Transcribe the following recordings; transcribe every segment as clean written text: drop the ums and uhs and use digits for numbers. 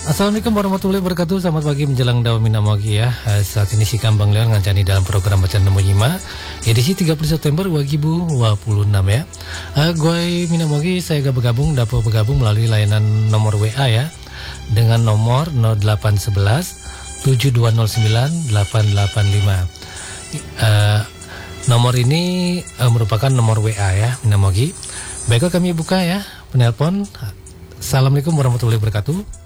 Assalamualaikum warahmatullahi wabarakatuh. Selamat pagi menjelang dawa minamogi ya. Saat ini si Kambang Leon ngancani dalam program bacaan nemu nyima edisi 30 September 2026 ya. Gue minamogi saya bergabung melalui layanan nomor WA ya dengan nomor 0811 7209 885. Nomor ini merupakan nomor WA ya minamogi. Baiklah kami buka ya penelpon. Assalamualaikum warahmatullahi wabarakatuh.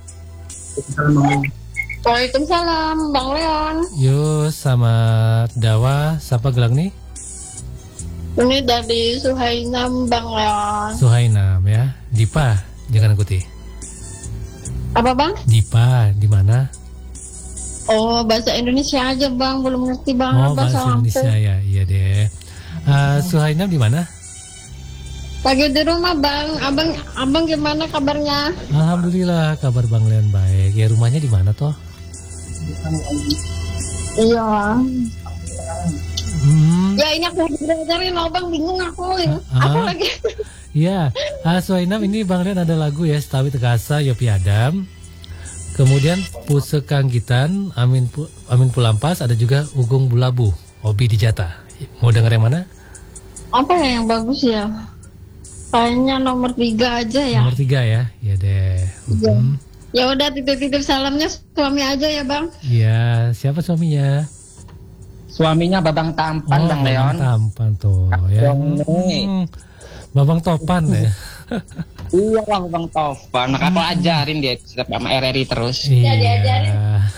Waalaikumsalam, Bang Leon. Yo, sama Dawa, siapa gelang nih? Ini dari Suhainam, Bang Leon. Suhainam ya, Dipa, jangan ikuti. Apa Bang? Dipa, di mana? Oh, bahasa Indonesia aja Bang, belum ngerti Bang. Oh, bahasa Indonesia ya, iya deh. Suhainam di mana? Lagi di rumah Bang. Abang gimana kabarnya? Alhamdulillah, kabar Bang Leon baik. Ya rumahnya di mana toh? Iya. Ya ini aku belajarin Abang, bingung aku. Aku lagi. Iya, Suhainam ini Bang Leon ada lagu ya, Setawi Tekasa, Yopi Adam. Kemudian Pusekang Gitan, Amin Pulampas, ada juga Ugung Bulabu, Obi Dijata. Mau denger yang mana? Apa ya yang bagus ya? Kayaknya nomor 3 aja ya. Nomor 3 ya, ya deh. Ya udah titip salamnya suami aja ya Bang. Iya, siapa suaminya? Suaminya Babang Tampan, Bang Leon. Tampan tuh ya. Babang Topan ya. Iya Babang Topan. Maka aku ajarin dia setiap sama RRI terus. Iya, diajarin.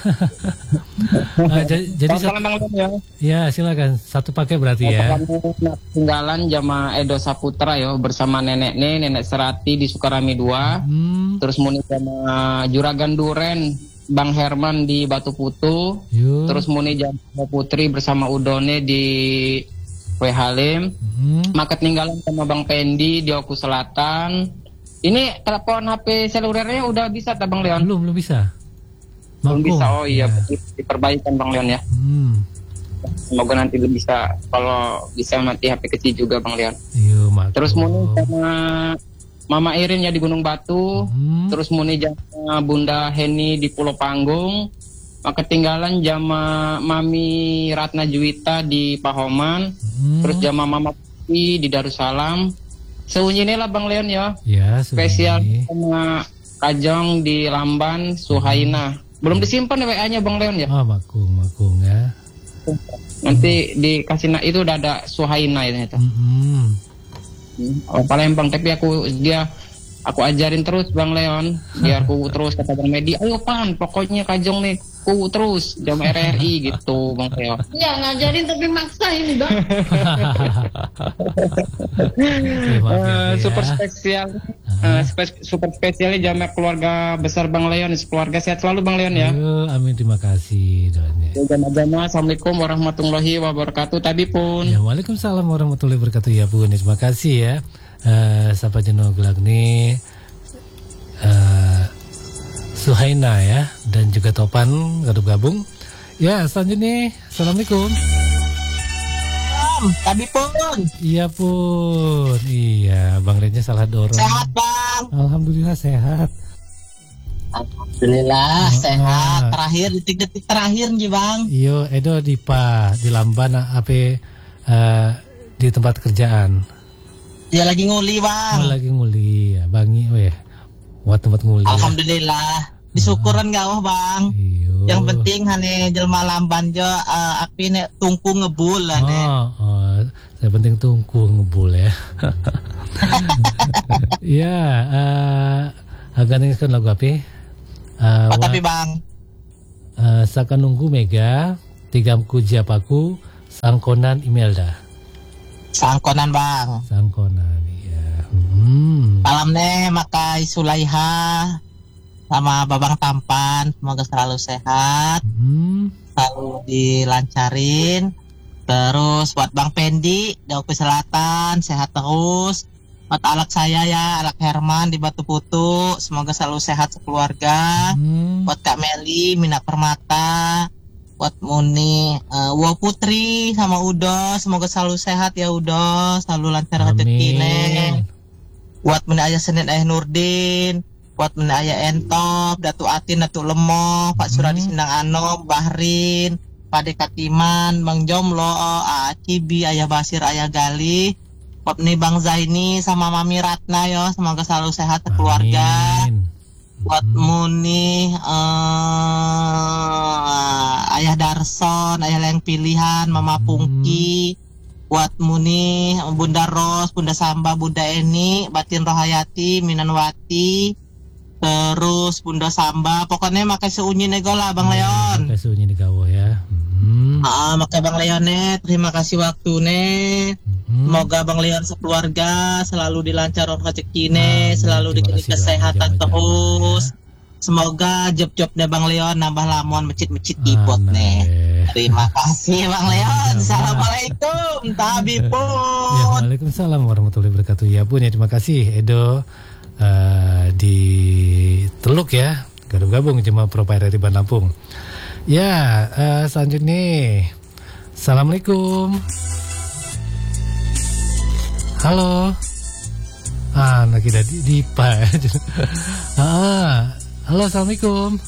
Jadi Bang Leon ya. Ya silakan, satu pakai berarti ya. Tinggalan Jama Edo Saputra yo bersama nenek Serati di Sukarami 2. Terus muni sama Juragan Duren, Bang Herman di Batu Putu. Terus muni Jama Putri bersama Udone di Halim. Maka tinggalan sama Bang Pendi di Oku Selatan. Ini telepon HP selulernya udah bisa tak Bang Leon? Belum bisa. Belum bisa, oh iya ya. Diperbaikan Bang Leon ya. Semoga nanti bisa, kalau bisa mati HP kecil juga Bang Leon. Terus muni sama Mama Irin ya di Gunung Batu. Terus muni sama Bunda Heni di Pulau Panggung. Maka ketinggalan jama Mami Ratna Juwita di Pahoman. Terus jama Mama Putih di Darussalam. Seunyi lah Bang Leon ya. Ya, spesial sama Kajong di Lamban, Suhaina. Belum disimpan WA-nya Bang Leon ya? Makung ya. Nanti dikasih itu udah ada Suhaina itu. Palembang, tapi aku ajarin terus Bang Leon, biar aku terus kata Bang Medi, ayo Pan, pokoknya Kajong nih ku terus jam RRI gitu Bang Leon. Ya ngajarin tapi maksa ini Bang. Super spesial, super spesialnya jamak keluarga besar Bang Leon, keluarga sehat selalu Bang Leon ya. Amin, terima kasih doanya. Jamaah, assalamualaikum warahmatullahi wabarakatuh. Tadi pun. Ya, waalaikumsalam warahmatullahi wabarakatuh ya Bun. Terima kasih ya. Sapa Jeno Gelag nih. Suhaina ya, dan juga Topan gabung. Ya, selanjutnya assalamualaikum. Tadi pun. Iya pun. Iya, Bang Rennya salah dorong. Sehat Bang. Alhamdulillah sehat. Alhamdulillah sehat. Terakhir detik-detik terakhir nih Bang. Iyo, Edo Dipa di Lamban di tempat kerjaan. Ya lagi nguli Bang. Lagi nguli ya, Bangi weh. Buat tempat nguli. Alhamdulillah. Disyukuran gak wah Bang. Iyo. Yang penting hane jelma Lamban jo api nek tungku ngebul lah nek. Saya penting tungku ngebul ya. Ya, agak nengiskan lagu api. Tapi Bang. Saka nunggu Mega, tigamku Japaku, Sangkonan Imelda. Sangkonan Bang. Sangkonan ya. Malam nih makai Sulaiha sama Babang Tampan, semoga selalu sehat, selalu dilancarin. Terus buat Bang Pendi di Oku Selatan sehat terus. Buat anak saya ya, anak Herman di Batu Putu, semoga selalu sehat sekeluarga. Buat Kak Meli, Mina Permata, buat Muni, Wo Putri sama Udo, semoga selalu sehat ya Udo, selalu lancar rezeki. Buat Muni Ayah Senin Ayah Nurdin, buat menaya Entop, Datu Atin, Datu Lemoh, Pak Suradi Sindang Anom, Bahrin, Pak Dekatiman, Bang Jomlo, Cibi, Ayah Basir, Ayah Gali, buat nih Bang Zaini sama Mami Ratna yo, semoga selalu sehat keluarga. Buat Muni, Ayah Darson, Ayah Leng Pilihan, Mama Pungki, buat Muni, Bunda Ros, Bunda Samba, Bunda Eni, Batin Rohayati, Minanwati, terus Bunda Samba, pokoknya makai seunyi nego lah Bang Leon. Makai seunyi nego ya. Makai Bang Leon terima kasih waktunya. Semoga Bang Leon sekeluarga selalu dilancarkan rezekine, selalu diberi kesehatan terus. Semoga job-jobnya Bang Leon nambah lamuan mecit-mecit ipot nih. Terima kasih Bang Leon. Assalamualaikum Tabipun. Ya, waalaikumsalam warahmatullahi wabarakatuh. Ya Bun, ya terima kasih Edo di Teluk ya, gabung jemaah provider di Lampung. Ya, selanjutnya Assalamualaikum. Halo. Nah kita Dipa. Halo, assalamualaikum.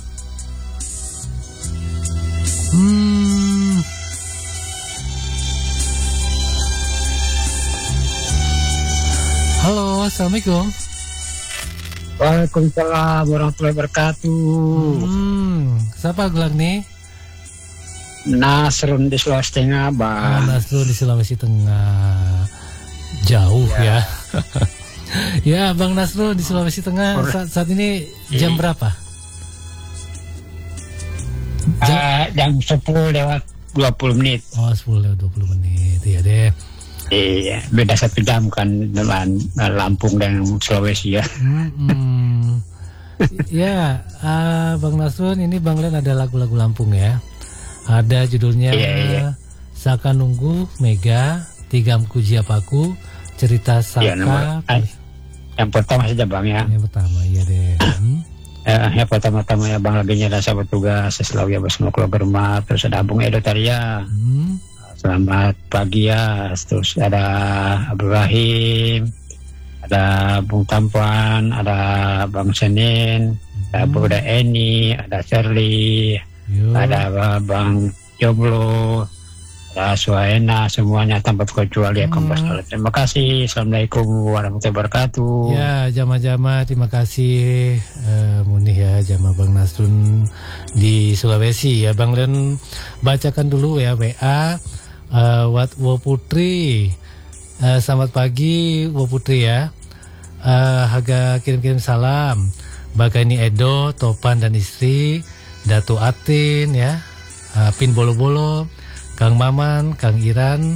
Halo, assalamualaikum. Waalaikumsalam warahmatullahi wabarakatuh. Siapa gelang nih? Nasrun di Sulawesi Tengah, Bang. Nasrun di Sulawesi Tengah. Jauh ya. Ya, Bang Nasrul di Sulawesi Tengah saat ini jam berapa? Jam 10 lewat 20 menit. Oh, 10 lewat 20 menit. Iya deh. Iya, beda 1 jam kan dengan Lampung dan Sulawesi ya. Ya, Bang Nasrul, ini Bang Len ada lagu-lagu Lampung ya. Ada judulnya Saka Nunggu, Mega, Tigamku Jiapaku, Cerita Saka. Yang pertama saja Bang ya. Yang pertama iya deh. Yang pertama ya Bang, lagunya ada sahabat tugas selalu ya bersama keluarga rumah. Terus ada Bung Edo Taria. Selamat pagi ya. Terus ada Ibrahim, ada Bung Tampan, ada Bang Senin, ada Bunda Eni, ada Shirley, ada Bang Joblo, ada Suhaena, semuanya tanpa kecuali ya Kompas. Terima kasih. Assalamualaikum warahmatullahi wabarakatuh. Ya, jamaah-jamaah terima kasih Munih ya, jamaah Bang Nasrun di Sulawesi ya. Bang Len bacakan dulu ya WA Wo Putri. Selamat pagi Wo Putri ya. Haga kirim-kirim salam. Bagani Edo, Topan dan istri, Datu Atin ya, Pin Bolo-Bolo, Kang Maman, Kang Iran,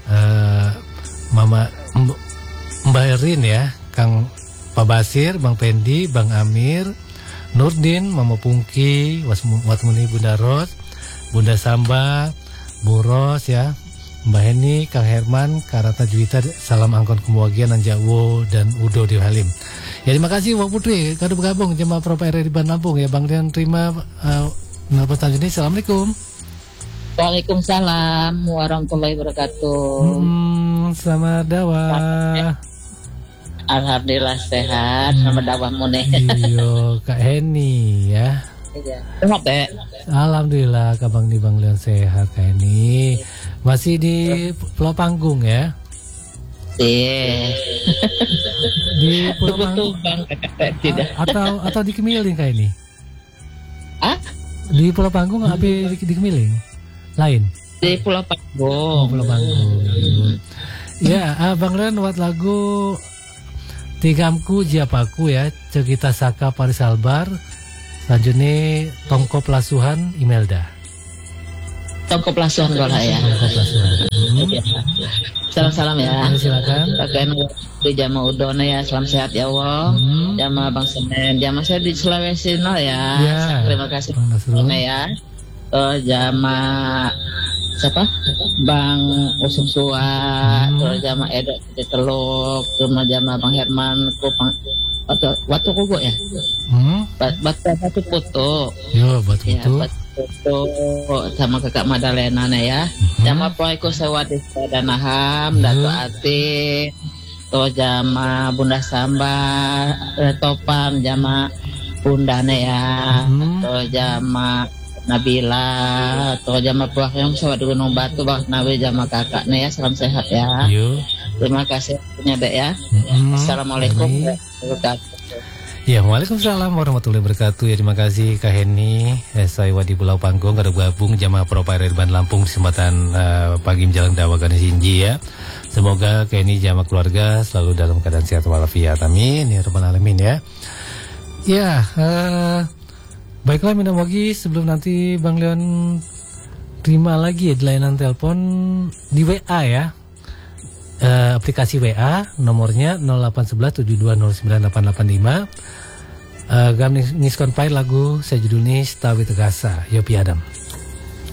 Mama Mbak Erin ya, Kang Pak Basir, Bang Pendi, Bang Amir, Nurdin, Mama Pungki, Watmuni, Bunda Ros, Bunda Samba, Bu Ros ya, Mbak Heni, Kang Herman, Karata Juwita, salam angkon kemuagian Anjawo dan Udo di Halim. Ya terima kasih Mbak Putri, kado bergabung jemaah provider di Lampung ya. Bang Dian terima nelpon selanjutnya. Assalamualaikum. Waalaikumsalam warahmatullahi wabarakatuh. Selamat dakwah. Alhamdulillah sehat. Selamat dakwah Muneh. Iyo Kak Heni ya. Iya. Selamat deh. Alhamdulillah Kabang di Bang Leon sehat Kak Heni. Masih di Pulau Panggung ya. Iya. Di Pulau Panggung. Atau di Kemiling Kak Heni? Di Pulau Panggung apa di Kemiling? Lain? Di Pulau Panggung. Pulau Panggung. Ya, Bang Ren buat lagu Tigamku Jiapaku ya, Cerita Saka Paris Albar. Selanjutnya Tongko Pelasuhan Imelda. Tongko Pelasuhan kalau ya. Tongko Pelasuhan. Salam-salam ya. Silakan. Pakaian di Jama Udona ya, salam sehat ya Allah. Jama Bang Senen, Jama saya di Sulawesi no ya. Terima kasih Bang ya. Jama siapa? Bang Usung Tua, terus Jama Edo di Teluk, terus Jama Bang Herman Kupang. Batu Kugo ya? Batu Putu. Yo, Batu Putu. Ya, Batu Putu sama kakak Madalena ya. Sama Proyeko Sewati dan Naham, Datu Ati, to jama Bunda Samba Topan jama Bunda Nea to jama Nabila to jama Puak yang sawat Gunung Batu Bang Nabi jama kakaknya ya, salam sehat ya. Terima kasih punya Dek ya. Assalamualaikum warahmatullahi wabarakatuh. Ya, waalaikumsalam warahmatullahi wabarakatuh. Ya, terima kasih Kak Heni. Saya Wadi Pulau Panggung, kada gabung jamaah Provider Ban Lampung kesempatan pagi menjelang dawagan Sinji ya. Semoga Kak Heni jamaah keluarga selalu dalam keadaan sehat walafiat. Amin ya rabbal alamin ya. Ya, baiklah Minamogi, sebelum nanti Bang Leon terima lagi ya di layanan telepon di WA ya. Aplikasi WA nomornya 081172098885. Gam niskon pai lagu saya judulnya Stawi Tegasa Yopi Adam.